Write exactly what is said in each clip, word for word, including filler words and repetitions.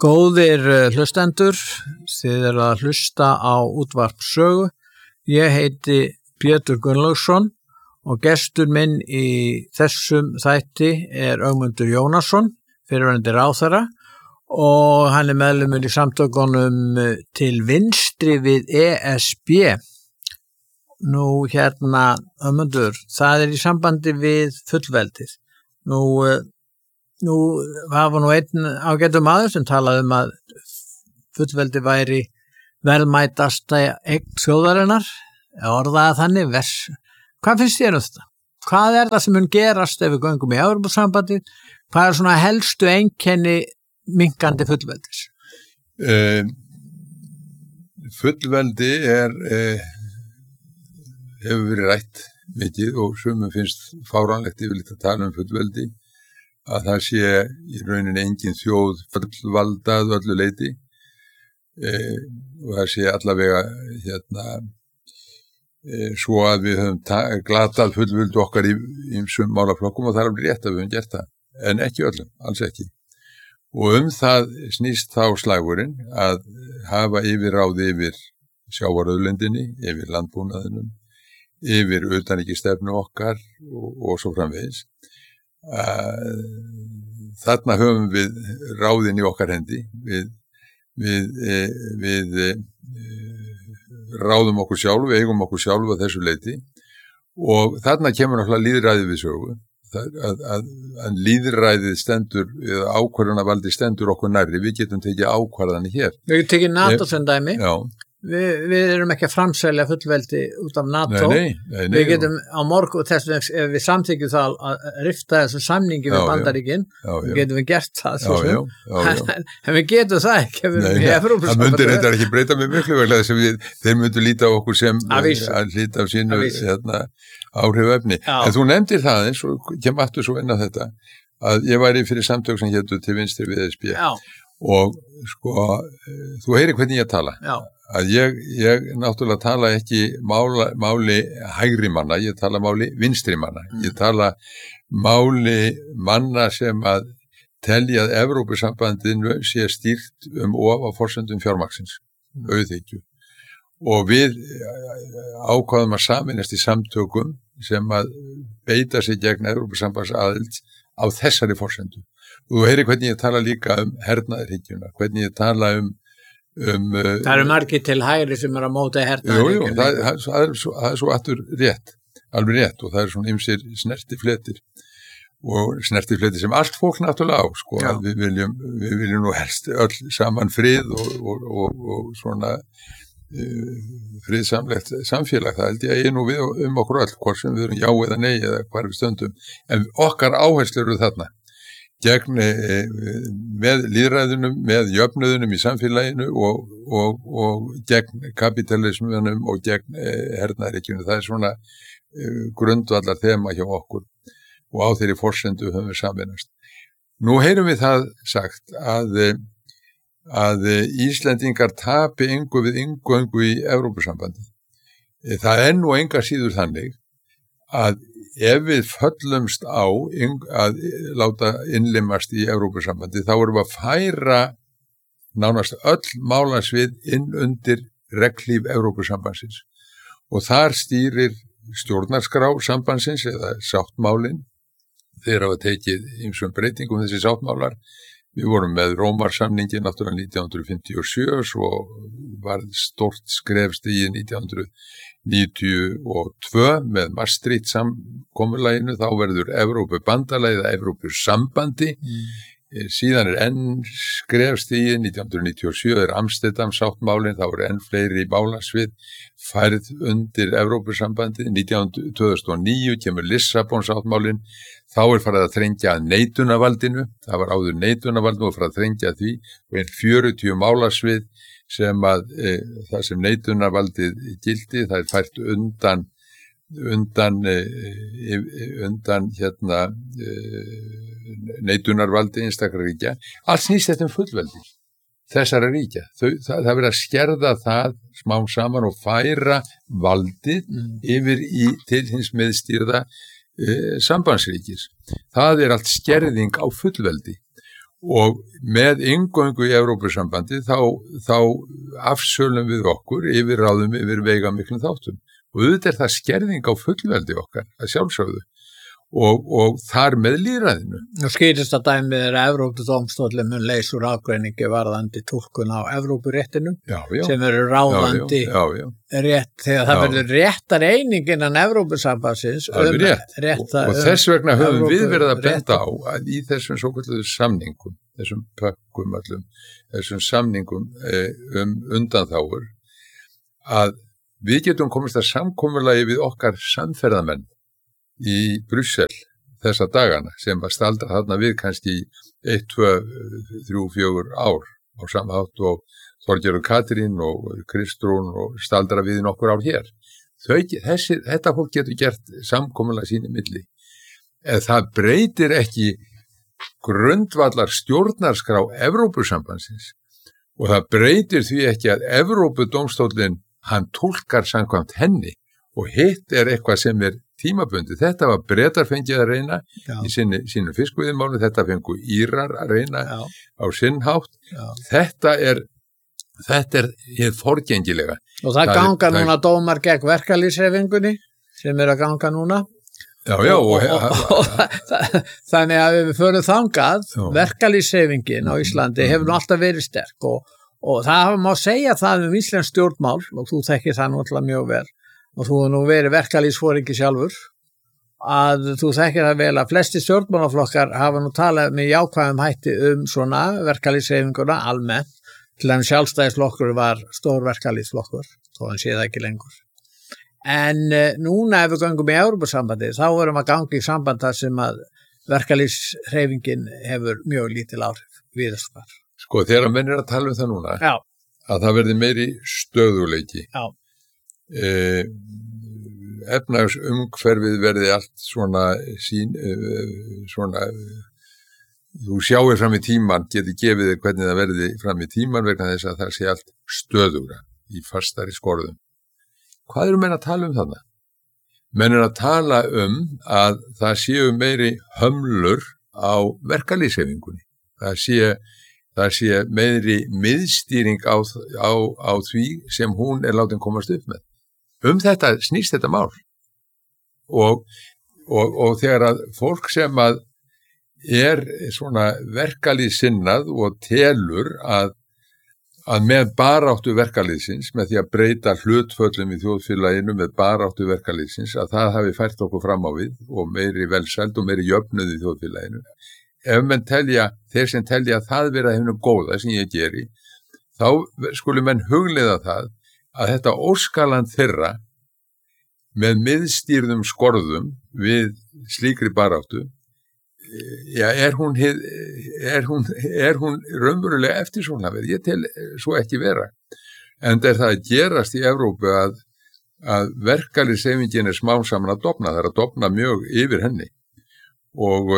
Góðir hlustendur, þið eru að hlusta á útvarp Sögu. Ég heiti Pétur Gunnlaugsson og gestur minn í þessum þætti er Ögmundur Jónasson, fyrrverandi ráðherra, og hann er meðlimur í samtökunum til vinstri við E S B. Nú hérna, Ögmundur, það er í sambandi við fullveldið. Nú Nú var nú einn ágætur maður sem talaði um að fullveldi væri velmætasta eign þjóðarinnar, orðaði þannig, vers. Hvað finnst þér um þetta? Hvað er það sem mun gerast ef við göngum í Evrópusambandið? Hvað er svona helstu einkenni minkandi fullveldis? Uh, fullveldi er, uh, hefur verið rætt mikið og sumum finnst fáránlegt yfirleitt að tala um fullveldi, að það sé í rauninni engin þjóð fullvaldað öllu leyti e, og það sé allavega hérna e, svo að við höfum glatað fullvöldu okkar í ýmsum málaflokkum og það er alveg rétt að við höfum gert það, en ekki öllum, alls ekki. Og um það snýst þá slagurinn að hafa yfirráð yfir sjávarauðlindinni, yfir landbúnaðinum, yfir utanríkisstefnu okkar og, og svo framvegis. Uh, þarna höfum við ráðin í okkar hendi, við, við, eh, við eh, ráðum okkur sjálf, við eigum okkur sjálf að þessu leyti og þarna kemur náttúrulega lýðræðið við sögu, Það, að, að, að lýðræðið stendur, eða ákvarðanavaldi stendur okkur nærri, við getum tekið ákvarðanir hér. Við getum tekið NATO sem dæmi. Já. Við, við erum ekki að framselja fullveldi út af NATO. Nei, nei, nei, nei, við getum á morgun, þess vegna ef við samþykjum það að rifta þessu samningi já, við Bandaríkin, við getum við gert það svo já, já, já, já. en við getum það ekki ef við erum í Evrópusambandinu. Það myndir þetta ekki breyta mig miklu vegna þess að við, þeir myndu líta á okkur sem að líta af sínu hérna, áhrifefni. En þú nefndir það eins og kem aftur svo inn á þetta að ég væri fyrir samtök sem hétu til vinstri við E S B já. Og sko, þú heyrir hvernig ég tala. Já. Að ég, ég náttúrulega tala ekki mála, máli hægri manna, ég tala máli vinstri manna. Mm. Ég tala máli manna sem að telja að Evrópusambandinu sé stýrt um of á forsendum fjármagnsins, mm. auðhyggju. Og við ákváðum að saminast í samtökum sem að beita sig gegn Evrópusambandsaðild á þessari forsendu. Og þú heyrir hvernig ég tala líka um hernaðarhyggjuna, hvernig ég tala um Um, það eru margir til hægri sem er að móta hernaðarhyggjuna. Jú, jú, það, það, það, er svo, það er svo aftur rétt, alveg rétt og það er svona ýmsir snertifletir og snertifletir sem allt fólk náttúrulega á, sko, við viljum, við viljum nú helst öll saman frið og, og, og, og svona uh, friðsamlegt samfélag, það held ég að ég nú við um okkur öll, hvort sem við erum já eða nei eða hvar við stöndum, en okkar áherslur eru þarna. Gegn, með lýðræðunum, með jöfnuðunum í samfélaginu og, og, og gegn kapitalismunum og gegn hernaðarhyggjunum. Það er svona grundvallar þema hjá okkur og á þeirri forsendu höfum við samvinast. Nú heyrum við það sagt að, að Íslendingar tapi engu við ingöngu í Evrópusambandi. Það er nú enga síður þannig að ef við föllumst á að láta innlimast í Evrópusambandi, þá erum við að færa nánast öll málasvið inn undir reglíf Evrópusambandsins. Og þar stýrir stjórnarskrá sambandsins eða sáttmálin. Þeir hafa tekið ýmsum breytingum þessi sáttmálar. Við vorum með Rómarsamningi náttúrulega nítján hundruð fimmtíu og sjö, svo var stort skrefst í nítján hundruð níutíu og tvö með Maastricht samkomulaginu, þá verður Evrópubandalagið eða Evrópusambandi. Mm. Síðan er enn skrefst í nítján hundruð níutíu og sjö er Amsterdam sáttmálin, þá er enn fleiri málasvið færð undir Evrópusambandi. tvö þúsund og níu kemur Lissabon sáttmálin, þá er farið að þrengja að neitunarvaldinu, það var áður neitunarvaldinu og farið að þrengja því og einn fjörutíu málasvið sem að e, það sem neitunarvaldið gildi, það er fært undan undan e, undan hérna e, neitunarvaldi einstakra ríkja. Allt snýst þetta um fullveldi þessara ríkja. Þau, það, það verið að skerða það smám saman og færa valdið mm. yfir í til hins meðstýrða e, sambandsríkis. Það er allt skerðing á fullveldi og með inngöngu í Evrópusambandi þá, þá afsölum við okkur yfir ráðum yfir veigamiklum þáttum og auðvitað er það skerðing á fullveldi okkar að sjálfsögðu og, og þar með lýðræðinu. Nú skýrist að dæmið er að Evrópudómstóllinn mun leysa úr ágreiningi varðandi túlkun á Evrópuréttinum já, já. sem eru ráðandi já, já, já. rétt þegar það verður réttar eining innan Evrópusambandsins um rétt. rétta, og, og þess vegna höfum Evrópu, við verið að benda rétt. á að í þessum svokalluðu samningum, þessum pökkum allum, þessum samningum eh, um undanþágur að við getum komist að samkomulagi við okkar samferðamenn í Brussel þessa dagana sem að staldra þarna við kannski eitt, tvö, þrjú, fjögur ár á sama hátt og Þorgeir og Katrín og Kristrún og staldra við nokkur ár hér. Þau, þessi, þetta fólk getur gert samkomulag sín í milli. Eða það breytir ekki grundvallar stjórnarskrá Evrópusambandsins og það breytir því ekki að Evrópudómstóllinn hann túlkar samkvæmt henni og hitt er eitthvað sem er tímabundi. Þetta var Bretar fengið að reyna Já. í sinni, sínu fiskveiðimáli, þetta fengu Írar að reyna Já. á sinn hátt. Já. Þetta er þetta er hér forgengilega. Og það, það ganga er, núna það... dómar gegn verkalýðshreyfingunni sem er að ganga núna. Já, já. Og, og, og, og, og, það, þannig að við förum þangað, verkalýðshreyfingin á Íslandi hefur nú alltaf verið sterk og, og það má segja það um íslensk stjórnmál og þú þekkir það náttúrulega mjög vel. Og þú hefur nú verið verkalýðsforingi sjálfur, að þú þekkir það vel að flesti stjórnmálaflokkar hafa nú talað með jákvæðum hætti um svona verkalýðshreyfinguna almennt, til að sjálfstæðisflokkur var stór verkalýðsflokkur, þó hann sé það ekki lengur. En uh, núna ef við göngum í Evrópusambandi, þá erum að ganga í samband þar sem að verkalýðshreyfingin hefur mjög lítil áhrif víðast hvar. Sko, þegar menn er að tala um það núna, Já. að það verði meiri stöðuleiki. Já. Eh, efnahagsumhverfið verði allt svona sín eh, svona þú sjáir fram í tíman, geti gefið þér hvernig það verði fram í tíman vegna þess að það sé allt stöðugra í fastari skorðum. Hvað eru menn að tala um þarna? Menn er að tala um að það séu meiri hömlur á verkalýðshreyfingunni. Það sé það sé meiri miðstýring á, á, á því sem hún er látin komast upp með. Um þetta snýst þetta mál. Og, og, og þegar að fólk sem að er svona verkalýðssinnað og telur að, að með baráttu verkalýðsins, með því að breyta hlutföllum í þjóðfélaginu með baráttu verkalýðsins, að það hafi fært okkur fram á við og meiri velsæld og meiri jöfnuð í þjóðfélaginu. Ef menn telja, þeir sem telja að það vera hefnum góða sem ég geri, þá skulum menn hugleiða það að þetta óskaland þeirra með miðstýrðum skorðum við slíkri baráttu, já, er hún, er hún, er hún raunverulega eftirsóknarverð? Ég tel svo ekki vera. En það er það að gerast í Evrópu að, að verkalýðshreyfingin er smám saman að dofna, það er að dofna mjög yfir henni og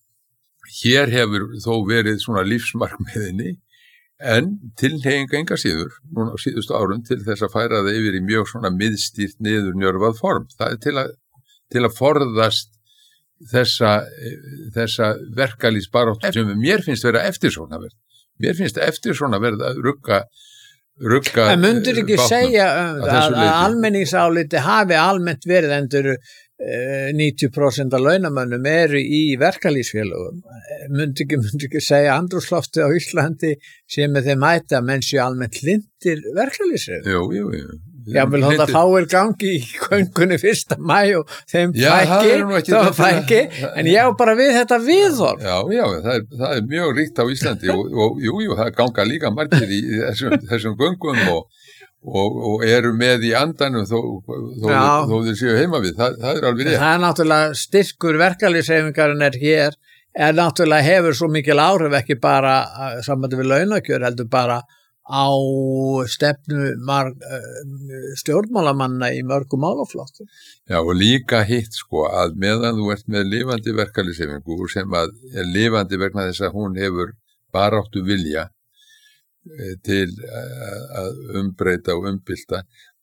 hér hefur þó verið svona lífsmarkmiðinni en tilhneiginga enga síður, núna á síðustu árum til þess að færa það yfir í mjög svona miðstýrt niður njörvað form. Það er til að, til að forðast þessa, þessa verkalýðsbaráttu sem mér finnst vera eftirsóknarverð. Mér finnst eftirsóknarverð að rugga rugga En mundur ekki bátnum, segja um, að, að, að almenningsáliti hafi almennt verið endur níutíu prósent af launamönnum eru í verkalýðsfélögum. Mundi ekki, mundi ekki segja andrúmsloftið á Íslandi sem með þeim mæti að menn séu almennt hlindir verkalýðsfélögum. Jú, jú, jú. Já, vil hóta fáir gangi í köngunni fyrsta mæ og þeim fækki, það fækki, en ég á bara við þetta viðhorf. Já, já, það er, það er mjög ríkt á Íslandi og, og jú, jú, það ganga líka margir í þessum, þessum göngum og Og, og eru með í andanum þó, þó, þó þeir séu heima við, það, það er alveg rétt. Það er náttúrulega styrkur verkalýðshreyfingarinn er hér, er náttúrulega hefur svo mikil áhrif ekki bara sambandi við launakjör, heldur bara á stefnu marg, stjórnmálamanna í mörgum málaflokkum. Já, og líka hitt sko að meðan þú ert með lifandi verkalýðshreyfingu sem að er lifandi vegna þess að hún hefur baráttu vilja til að umbreyta og umbylta,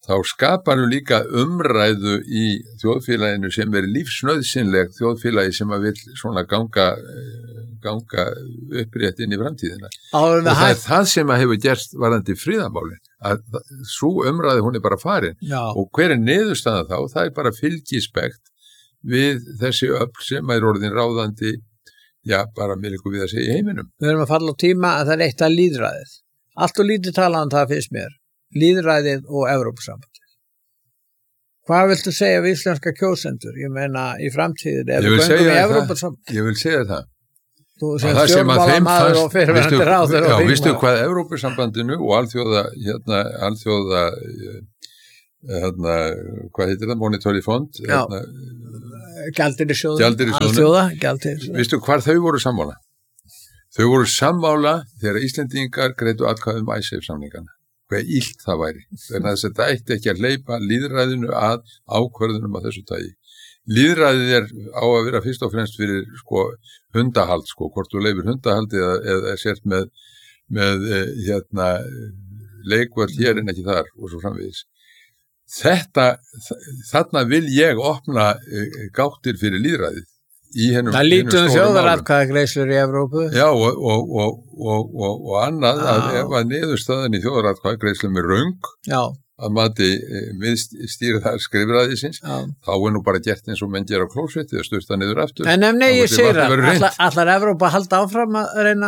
þá skapar hún líka umræðu í þjóðfélaginu sem er lífsnauðsynleg þjóðfélagi sem að vil svona ganga, ganga upprétt inn í framtíðina. Og það er það sem að hefur gerst varðandi friðarmálin, að svo umræðu hún er bara farin. Já. Og hver er niðurstaðan þá? Það er bara fylgispekt við þessi öfl sem er orðin ráðandi, já, bara með ykkur við að segja í heiminum. Við erum að falla á tíma að það er eitt að lýðræðið. Allt og lítið talað um það finnst mér. Lýðræðið og Evrópusambandið. Hvað viltu segja við íslenska kjósendur? Ég meina í framtíðin, ef við göngum í Evrópusambandið. Ég vil segja það. Þú sem stjórnmálamaður og fyrirverandi ráðherra og þingmaður. Já, vistu hvað Evrópusambandinu og alþjóða, hérna, alþjóða, hérna, hvað heitir það, Monetary Fund, hérna, Gjaldeyrisjóður, alþjóða, gjaldeyrisjóður. Vistu hvar þau voru sammála? Þau voru sammála þegar Íslendingar greiddu atkvæðum IceSave-samningana. Hvað illt það væri. Þannig að þetta ætti ekki að hleypa lýðræðinu að ákvörðunum af þessu tagi. Lýðræðið er á að vera fyrst og fremst fyrir sko, hundahald, sko, hvort þú leifir hundahald eða, eða sért með, með hérna, leikvöld hér en ekki þar og svo framvegis. Þetta, þarna vil ég opna gáttir fyrir lýðræðið í hennum það lítum þjóðaratkvæðagreiðslur í Evrópu. Já, og, og, og, og, og, og annað Já. Að ef að niðurstaðan í þjóðaratkvæðagreiðslum er röng Já. Að mati miðstýrðar skrifræðisins, þá er nú bara gert eins og menn gera á klósetti og sturta niður aftur. En ef nei, ég segir að allar, allar Evrópa halda áfram að reyna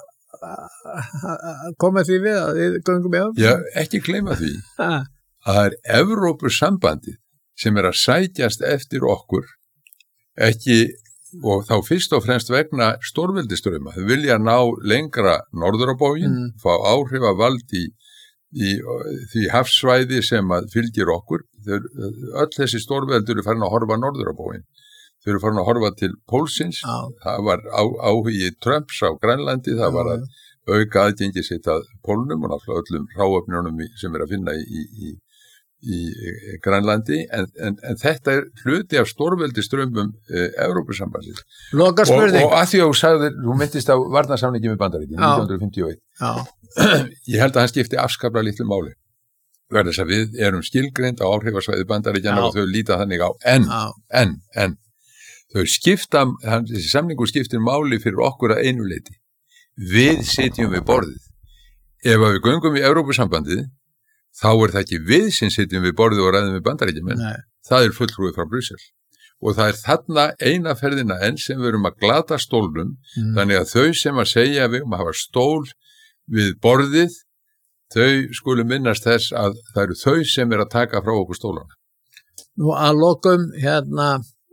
að koma því við að við göngum í Evrópu. Já, ekki gleyma því að það er Evrópusambandið sem er að sækjast eftir okkur, ekki, og þá fyrst og fremst vegna stórveldistrauma. Þau vilja ná lengra norður á bóginn, mm. fá áhrifavald í, í því hafsvæði sem að fylgir okkur. Þau, öll þessi stórveldur eru farin að horfa norður á bóginn. Þau eru farin að horfa til pólsins, ah. það var á, áhugi Trumps á Grænlandi, það var að auka aðgengi sitt að pólnum og náttúrulega öllum ráöfnunum sem er að finna í, í í Grænlandi, en, en, en þetta er hluti af stórveldistraumum e, Evrópusambandsins. Loka spurning. Og, og að því að þú sagðir, þú myndist á varnarsamningi með Bandaríkin nítján hundruð fimmtíu og eitt. Já. Ég held að hann skipti afskaplega litlu máli. Verður þess að við erum skilgreind á áhrifasvæði Bandaríkjanna og þau líta þannig á. En, en, en, þau skipta, þessi samningur skiptir máli fyrir okkur að einu leyti. Við sitjum við borðið. Ef að við göngum í Evrópusambandið, þá er það ekki við sem sitjum við borðið og ræðum við Bandaríkjamenn. Það er fulltrúið frá Brussel. Og það er þarna eina ferðina enn sem við erum að glata stólnum, mm. þannig að þau sem að segja við um að hafa stól við borðið, þau skulu minnast þess að það eru þau sem er að taka frá okkur stólana. Nú að lokum, hérna,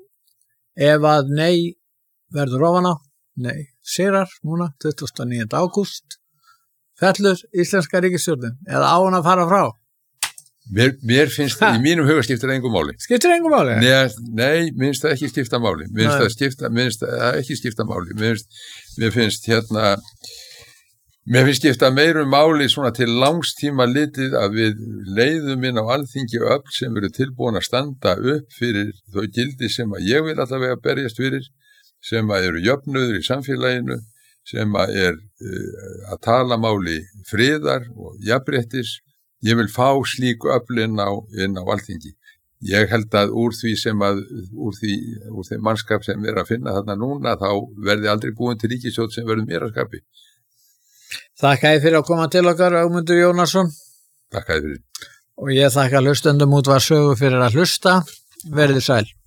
ef að nei verður ofan á, nei, sigrar núna, tuttugasta og níunda ágúst, fellur íslenska ríkisstjórnin eða á hann að fara frá? Mér, mér finnst það, í mínum huga skiptir engum máli. Skiptir engum máli? Nei, nei, mér finnst það ekki skipta máli. Mér finnst það skipta, mér finnst það ekki skipta máli. Mér finnst, mér finnst hérna, mér finnst skipta meirum máli svona til langstíma litið að við leiðum inn á alþingi öll sem eru tilbúin að standa upp fyrir þau gildi sem að ég vil allavega berjast fyrir, sem að eru jöfnuður í samfélaginu, sem að er uh, að tala máli friðar og jafnréttis. Ég vil fá slíku öflin á, inn á alþingi. Ég held að úr því sem að, úr því, úr þeim mannskap sem er að finna þarna núna, þá verði aldrei búin til ríkisstjórn sem verður mér að skapi. Þakka þér fyrir að koma til okkar, Ögmundur Jónasson. Þakka þér fyrir. Og ég þakka hlustendum Útvarp Sögu fyrir að hlusta. Verið sæl.